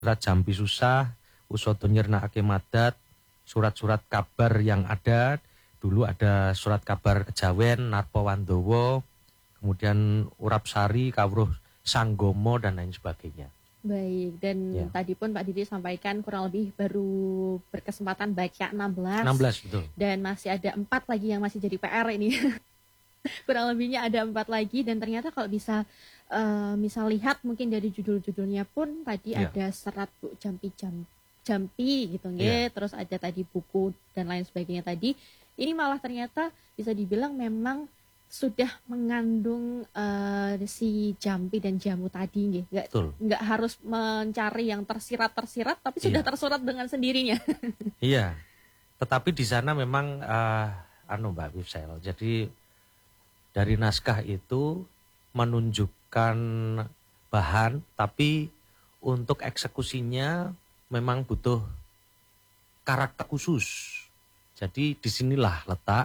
surat jampi susah, usoto nyernakake madat, surat-surat kabar yang ada. Dulu ada surat kabar kejawen, narpa wandowo, kemudian urap sari, kawruh sanggomo, dan lain sebagainya. Baik, dan Ya. tadi pun Pak Didi sampaikan kurang lebih baru berkesempatan baca 16. 16 betul. Dan masih ada 4 lagi yang masih jadi PR ini. Kurang lebihnya ada 4 lagi, dan ternyata kalau bisa misal lihat mungkin dari judul-judulnya pun tadi Ya. ada serat Bu Jampi gitu nggih, terus ada tadi buku dan lain sebagainya tadi. Ini malah ternyata bisa dibilang memang sudah mengandung si jampi dan jamu tadi nggih. Nggak harus mencari yang tersirat-tersirat, tapi sudah tersurat dengan sendirinya. Iya. Tetapi di sana memang Mbak Wifsel. Jadi dari naskah itu menunjukkan bahan, tapi untuk eksekusinya memang butuh karakter khusus. Jadi disinilah letak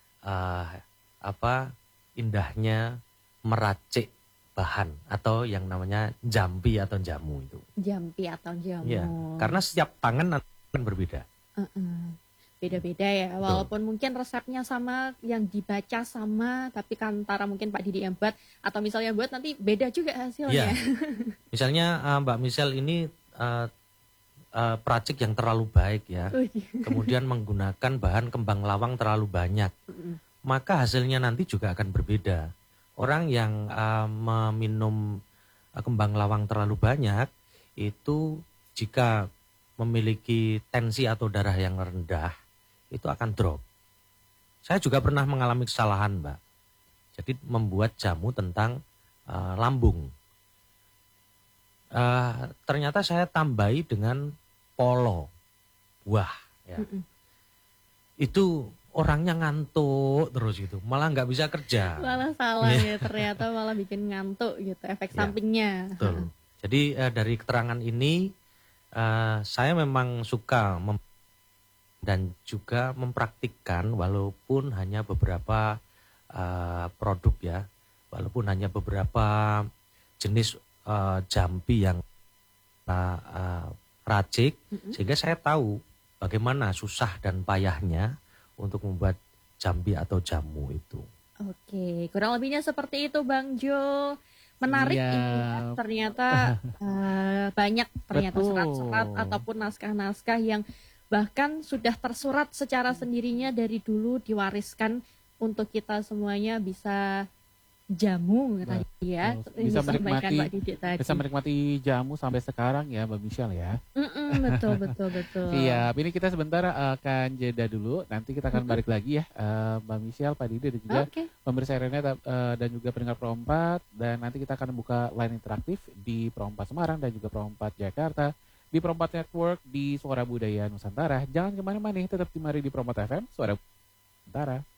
indahnya meracik bahan atau yang namanya jampi atau jamu itu. Jampi atau jamu. Ya, karena setiap tangan akan berbeda. Beda-beda ya, walaupun mungkin resepnya sama, yang dibaca sama, tapi kan antara mungkin Pak Didi yang buat atau misalnya buat nanti beda juga hasilnya. Ya. Misalnya Mbak Michelle ini peracik yang terlalu baik ya, kemudian menggunakan bahan kembang lawang terlalu banyak, maka hasilnya nanti juga akan berbeda. Orang yang meminum kembang lawang terlalu banyak itu jika memiliki tensi atau darah yang rendah itu akan drop. Saya juga pernah mengalami kesalahan, Mbak. Jadi membuat jamu tentang lambung. Ternyata saya tambahi dengan polo buah. Ya. Itu orangnya ngantuk terus gitu, malah nggak bisa kerja. Malah salah ya, ternyata malah bikin ngantuk gitu, efek sampingnya. Betul. Jadi dari keterangan ini saya memang suka dan juga mempraktikkan walaupun hanya beberapa produk ya, walaupun hanya beberapa jenis jampi yang racik, sehingga saya tahu bagaimana susah dan payahnya untuk membuat jampi atau jamu itu. Oke, kurang lebihnya seperti itu Bang Jo. Menarik ini ya, ternyata banyak ternyata serat-serat ataupun naskah-naskah yang bahkan sudah tersurat secara sendirinya dari dulu, diwariskan untuk kita semuanya bisa jamu tadi ya. Bisa menikmati jamu sampai sekarang ya Mbak Michelle ya. Betul. Iya, ini kita sebentar akan jeda dulu. Nanti kita akan balik lagi ya, Mbak Michelle, Pak Didi dan juga pemirsa Rene dan juga pendengar Pro 4. Dan nanti kita akan buka line interaktif di Pro 4 Semarang dan juga Pro 4 Jakarta, di Pro 4 Network, di Suara Budaya Nusantara. Jangan kemana-mana, tetap di mari di Pro 4 FM, Suara Nusantara.